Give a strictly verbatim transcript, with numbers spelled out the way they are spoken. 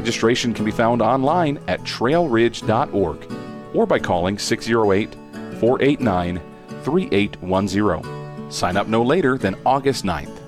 Registration can be found online at trail ridge dot org or by calling six oh eight, four eight nine, three eight one zero. Sign up no later than August ninth.